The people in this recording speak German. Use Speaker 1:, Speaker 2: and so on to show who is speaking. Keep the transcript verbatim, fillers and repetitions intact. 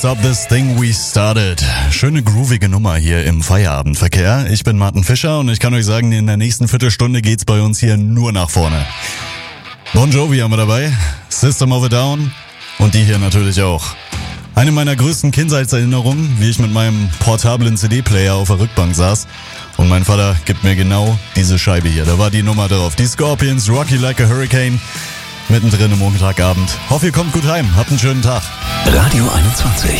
Speaker 1: Stop this thing we started. Schöne groovige Nummer hier im Feierabendverkehr. Ich bin Martin Fischer und ich kann euch sagen, in der nächsten Viertelstunde geht's bei uns hier nur nach vorne. Bon Jovi haben wir dabei, System of a Down und die hier natürlich auch. Eine meiner größten Kindheitserinnerungen, wie ich mit meinem portablen C D-Player auf der Rückbank saß und mein Vater gibt mir genau diese Scheibe hier. Da war die Nummer drauf. Die Scorpions, Rocky Like a Hurricane, mittendrin im Montagabend. Hoffe, ihr kommt gut heim. Habt einen schönen Tag.
Speaker 2: Radio einundzwanzig.